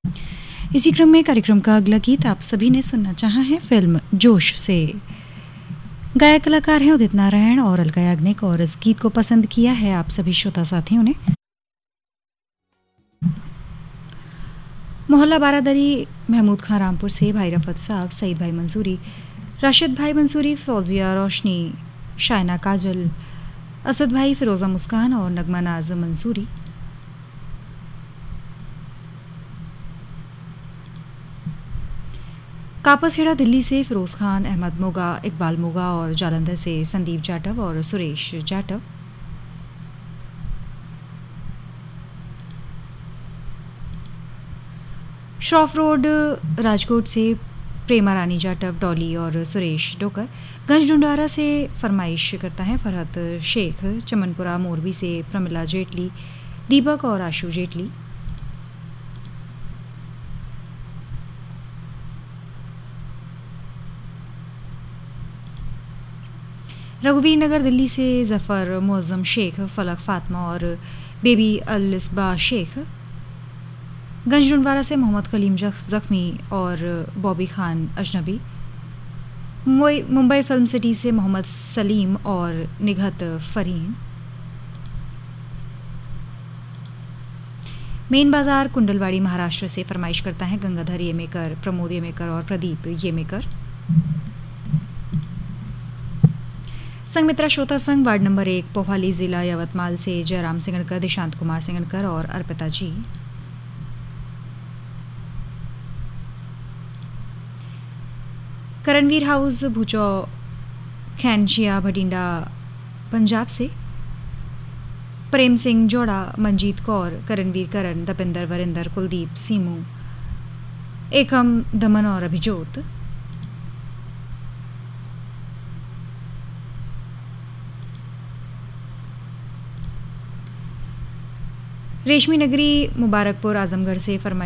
इसी क्रम में कार्यक्रम का अगला गीत आप सभी ने सुनना चाहा है फिल्म जोश से। गायक कलाकार हैं उदित नारायण और अलका याग्निक और इस गीत को पसंद किया है आप सभी श्रोता साथियों ने। मोहल्ला बारादरी महमूद खां रामपुर से भाई रफत साहब, सईद भाई मंसूरी, राशिद भाई मंसूरी, फौजिया रोशनी, शायना काजल, असद भाई, फिरोज़ा मुस्कान और नगमा नाज मंसूरी। कापसखेड़ा दिल्ली से फिरोज़ खान, अहमद मोगा, इकबाल मोगा और जालंधर से संदीप जाटव और सुरेश जाटव। श्रॉफ रोड राजकोट से प्रेमा रानी जाटव, डॉली और सुरेश डोकर। गंज डुंडारा से फरमाइश करता है फरहत शेख। चमनपुरा मोरबी से प्रमिला जेटली, दीपक और आशु जेटली। रघुवीर नगर दिल्ली से जफ़र मुअज़्ज़म शेख, फलक फातिमा और बेबी अल-इस्बा शेख। गंज डुंडवारा से मोहम्मद कलीम ज़ख्मी और बॉबी खान अजनबी। मुंबई फिल्म सिटी से मोहम्मद सलीम और निघत फ़रीन। मेन बाज़ार कुंडलवाड़ी महाराष्ट्र से फरमाइश करता है गंगाधर येमेकर, प्रमोद येमेकर और प्रदीप येमेकर। संगमित्रा श्रोता संघ वार्ड नंबर 1 पोहाली जिला यवतमाल से जयराम सिंगड़कर, दिशांत कुमार सिंगड़कर और अर्पिता जी। करणवीर हाउस भूचो खैनशिया भटिंडा पंजाब से प्रेम सिंह जोड़ा, मंजीत कौर, करणवीर करण, दपिंदर वरिंदर, कुलदीप सीमू, एकम दमन और अभिजोत। रेशमी नगरी मुबारकपुर आजमगढ़ से फरमाइश